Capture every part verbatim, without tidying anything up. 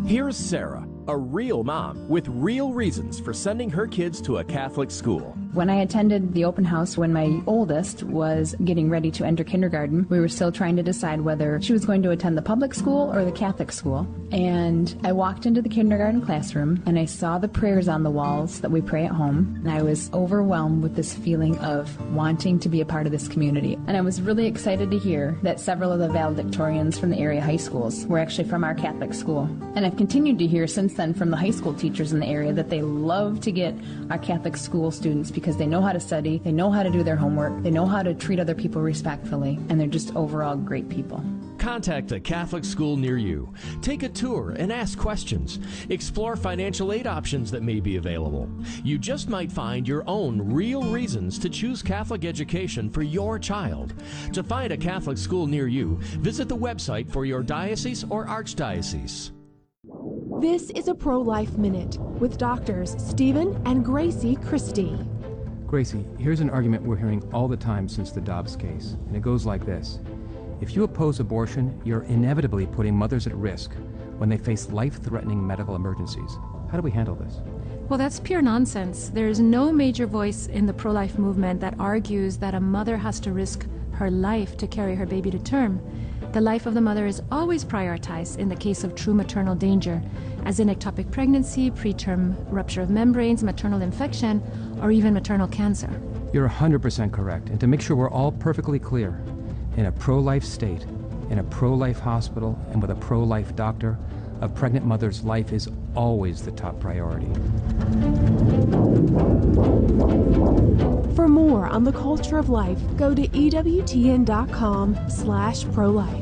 Here's Sarah, a real mom with real reasons for sending her kids to a Catholic school. When I attended the open house when my oldest was getting ready to enter kindergarten, we were still trying to decide whether she was going to attend the public school or the Catholic school. And I walked into the kindergarten classroom and I saw the prayers on the walls that we pray at home. And I was overwhelmed with this feeling of wanting to be a part of this community. And I was really excited to hear that several of the valedictorians from the area high schools were actually from our Catholic school. And I've continued to hear since then from the high school teachers in the area that they love to get our Catholic school students because they know how to study, they know how to do their homework, they know how to treat other people respectfully, and they're just overall great people. Contact a Catholic school near you. Take a tour and ask questions. Explore financial aid options that may be available. You just might find your own real reasons to choose Catholic education for your child. To find a Catholic school near you, visit the website for your diocese or archdiocese. This is a Pro-Life Minute with doctors Stephen and Gracie Christie. Gracie, here's an argument we're hearing all the time since the Dobbs case, and it goes like this. If you oppose abortion, you're inevitably putting mothers at risk when they face life-threatening medical emergencies. How do we handle this? Well, that's pure nonsense. There is no major voice in the pro-life movement that argues that a mother has to risk her life to carry her baby to term. The life of the mother is always prioritized in the case of true maternal danger, as in ectopic pregnancy, preterm rupture of membranes, maternal infection, or even maternal cancer. You're one hundred percent correct. And to make sure we're all perfectly clear, in a pro-life state, in a pro-life hospital, and with a pro-life doctor, a pregnant mother's life is always the top priority. For more on the culture of life, go to E W T N dot com slash pro-life.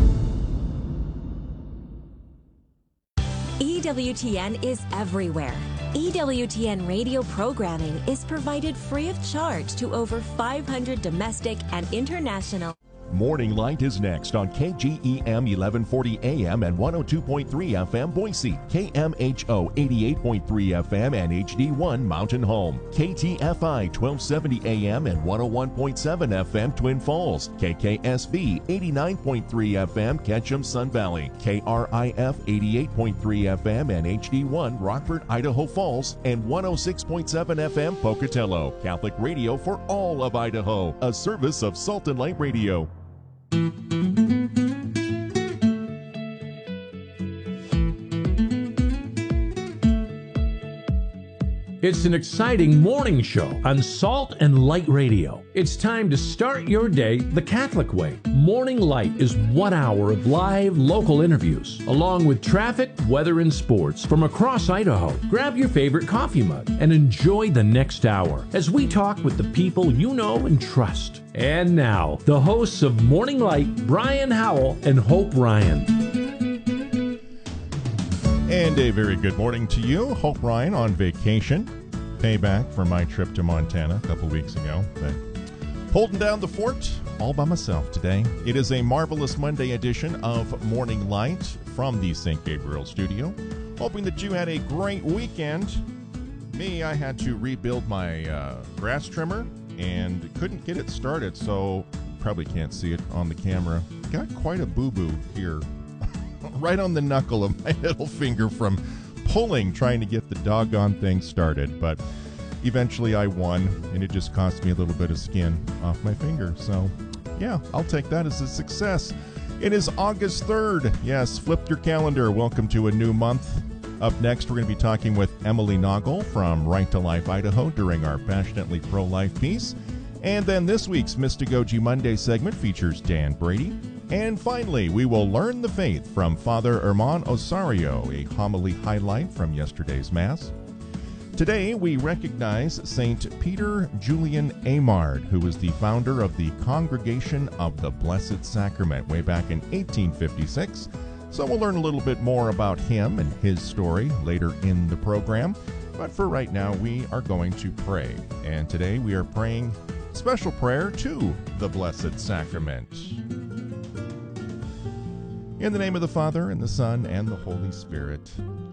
E W T N is everywhere. E W T N radio programming is provided free of charge to over five hundred domestic and international. Morning Light is next on K G E M eleven forty A M and one oh two point three F M Boise, K M H O eighty-eight point three F M and H D one Mountain Home, K T F I twelve seventy A M and one oh one point seven F M Twin Falls, K K S V eighty-nine point three F M Ketchum Sun Valley, K R I F eighty-eight point three F M and H D one Rockford, Idaho Falls, and one oh six point seven F M Pocatello. Catholic radio for all of Idaho, a service of Salt and Light Radio. It's an exciting morning show on Salt and Light Radio. It's time to start your day the Catholic way. Morning Light is one hour of live local interviews, along with traffic, weather, and sports from across Idaho. Grab your favorite coffee mug and enjoy the next hour as we talk with the people you know and trust. And now, the hosts of Morning Light, Brian Howell and Hope Ryan. And a very good morning to you. Hope Ryan on vacation. Payback for my trip to Montana a couple weeks ago. But holding down the fort all by myself today. It is a marvelous Monday edition of Morning Light from the Saint Gabriel studio. Hoping that you had a great weekend. Me, I had to rebuild my uh, grass trimmer and couldn't get it started, so probably can't see it on the camera. Got quite a boo-boo here. Right on the knuckle of my little finger from pulling, trying to get the doggone thing started. But eventually I won, and it just cost me a little bit of skin off my finger. So, yeah, I'll take that as a success. It is August third. Yes, flip your calendar. Welcome to a new month. Up next, we're going to be talking with Emily Noggle from Right to Life, Idaho during our Passionately Pro-Life piece. And then this week's Mystagogy Monday segment features Dan Brady. And finally, we will learn the faith from Father Herman Osario, a homily highlight from yesterday's Mass. Today, we recognize Saint Peter Julian Eymard, who was the founder of the Congregation of the Blessed Sacrament way back in eighteen fifty-six. So we'll learn a little bit more about him and his story later in the program. But for right now, we are going to pray. And today we are praying special prayer to the Blessed Sacrament. In the name of the Father, and the Son, and the Holy Spirit.